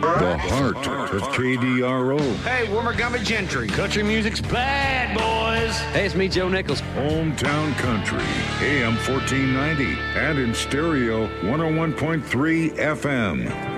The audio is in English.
The heart of KDRO. Hey, Warmer Gentry. Country music's bad, boys. Hey, it's me, Joe Nichols. Hometown Country, AM 1490, and in stereo 101.3 FM.